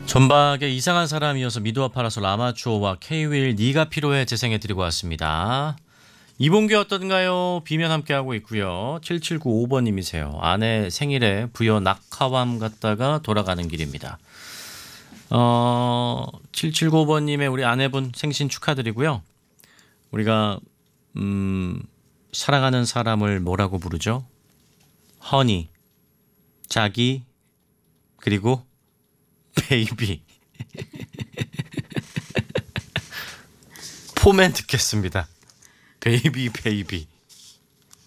존박의 이상한 사람이어서 미도와 파라솔 아마추어와 K-윌 네가 필요해 재생해드리고 왔습니다. 이봉규 어떤가요? 비면 함께하고 있고요. 7795번님이세요. 아내 생일에 부여 낙하암 갔다가 돌아가는 길입니다. 7795번님의 우리 아내분 생신 축하드리고요. 우리가 사랑하는 사람을 뭐라고 부르죠? 허니, 자기, 그리고 베이비. 포맨 듣겠습니다. 베이비 베이비.